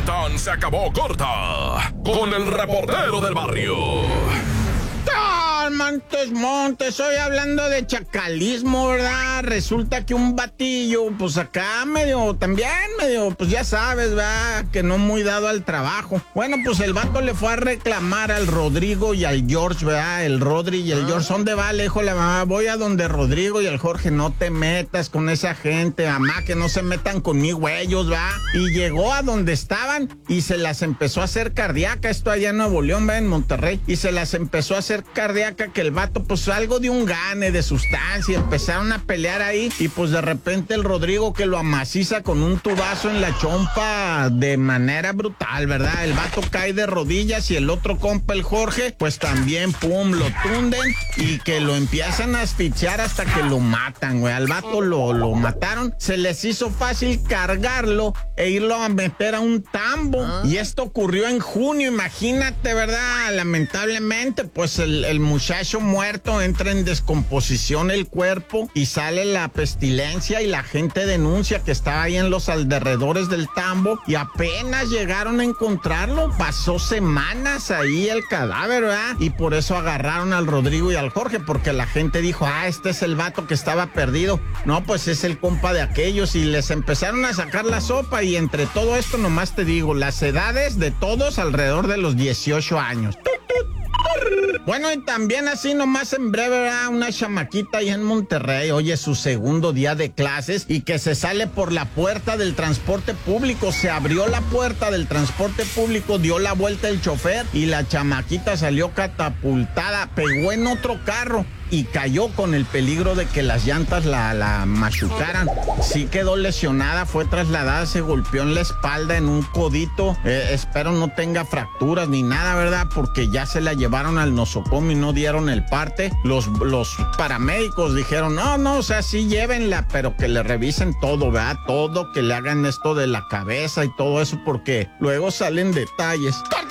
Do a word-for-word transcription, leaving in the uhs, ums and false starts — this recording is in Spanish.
tan se acabó corta con el reportero del barrio. Montes, Montes, hoy hablando de chacalismo, ¿verdad? Resulta que un batillo, pues acá medio, también medio, pues ya sabes, ¿verdad? Que no muy dado al trabajo. Bueno, pues el vato le fue a reclamar al Rodrigo y al George, ¿verdad? El Rodri y el George, ¿dónde va? Le dijo la mamá, voy a donde Rodrigo y el Jorge, no te metas con esa gente, mamá, que no se metan conmigo ellos, ¿verdad? Y llegó a donde estaban y se las empezó a hacer cardíaca, esto allá en Nuevo León, ¿verdad? En Monterrey, y se las empezó a hacer cardíaca, que el vato, pues algo de un gane, de sustancia, empezaron a pelear ahí y pues de repente el Rodrigo que lo amaciza con un tubazo en la chompa de manera brutal, ¿verdad? El vato cae de rodillas y el otro compa, el Jorge, pues también, pum, lo tunden y que lo empiezan a asfixiar hasta que lo matan, güey. Al vato lo, lo mataron, se les hizo fácil cargarlo e irlo a meter a un tambo. ¿Ah? Y esto ocurrió en junio, imagínate, ¿verdad? Lamentablemente, pues el, el muchacho muerto, entra en descomposición el cuerpo y sale la pestilencia y la gente denuncia que estaba ahí en los alrededores del tambo y apenas llegaron a encontrarlo, pasó semanas ahí el cadáver, ¿verdad? Y por eso agarraron al Rodrigo y al Jorge, porque la gente dijo, ah, este es el vato que estaba perdido. No, pues es el compa de aquellos y les empezaron a sacar la sopa y entre todo esto nomás te digo, las edades de todos alrededor de los dieciocho años. Bueno, y también así nomás en breve, ¿verdad? Una chamaquita ahí en Monterrey, oye, su segundo día de clases y que se sale por la puerta del transporte público. Se abrió la puerta del transporte público, dio la vuelta el chofer y la chamaquita salió catapultada, pegó en otro carro y cayó con el peligro de que las llantas la, la machucaran. Sí quedó lesionada, fue trasladada, se golpeó en la espalda, en un codito. Eh, espero no tenga fracturas ni nada, ¿verdad? Porque ya se la llevaron al nosocomio y no dieron el parte. Los, los paramédicos dijeron, no, no, o sea, sí llévenla, pero que le revisen todo, ¿verdad? Todo, que le hagan esto de la cabeza y todo eso, porque luego salen detalles.